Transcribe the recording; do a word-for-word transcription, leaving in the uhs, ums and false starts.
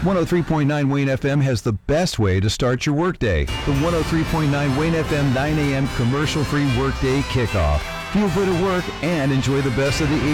one oh three point nine Wayne F M has the best way to start your workday. The one oh three point nine Wayne F M nine a.m. commercial-free workday kickoff. Feel good at work and enjoy the best of the